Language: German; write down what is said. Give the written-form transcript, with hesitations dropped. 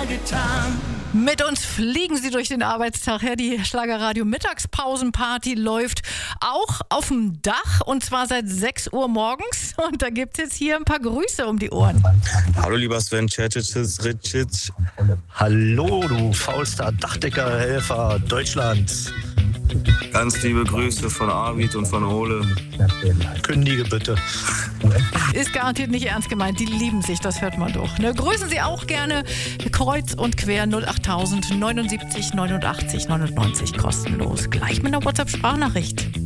getan. Mit uns fliegen Sie durch den Arbeitstag. Ja, die Schlagerradio Mittagspausenparty läuft auch auf dem Dach und zwar seit 6 Uhr morgens. Und da gibt es jetzt hier ein paar Grüße um die Ohren. Hallo lieber Sven Ceticic. Hallo, du faulster Dachdeckerhelfer Deutschlands. Ganz liebe Grüße von Arvid und von Ole. Kündige bitte. Ist garantiert nicht ernst gemeint. Die lieben sich, das hört man doch. Ne? Grüßen Sie auch gerne kreuz und quer 08000 79 89 99 kostenlos. Gleich mit einer WhatsApp-Sprachnachricht.